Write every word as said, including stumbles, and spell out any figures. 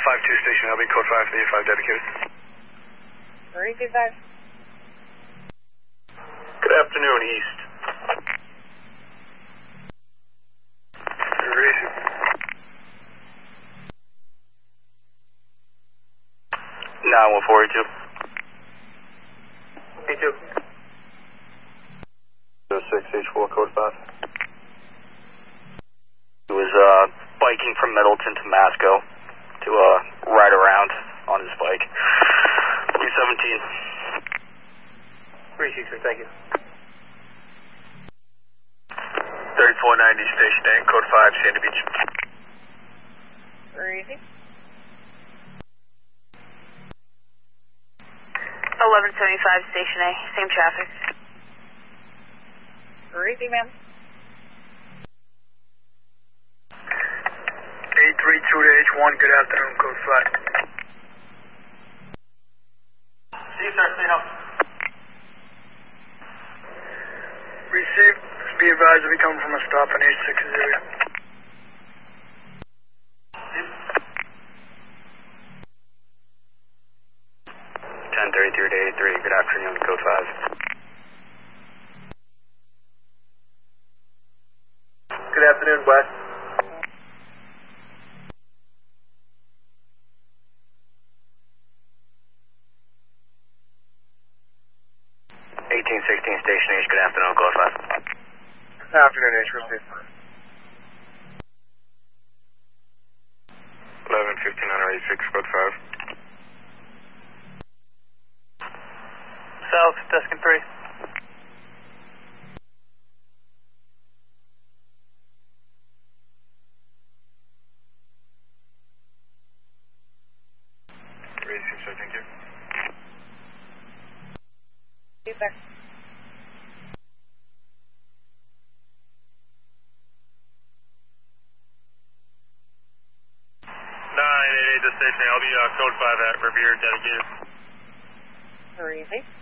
five two station, I'll be code five, the five dedicated. three two five. Good afternoon, East. nine one four eight two. eight two. zero six H four, code five. He was uh, biking from Middleton to Masco to uh, ride around on his bike. three seventeen. three six, thank you. thirty-four ninety, station eight, code five, Sandy Beach. three six. eleven seventy-five, station A, same traffic. three six, ma'am. eight three two to H one, good afternoon, code five. See you, sir, stay up. Received, be advised if we come from a stop in H six area. ten thirty-three to eighty-three, good afternoon, code five. Good afternoon, West. eighteen sixteen, station H, good afternoon, code five. Good afternoon, H, received. eleven fifteen on eighty-six, code five. South, Deskin three. three six, thank you. Super. nine eight eight, the station, I'll be uh, code five at Revere, dedicated. three six.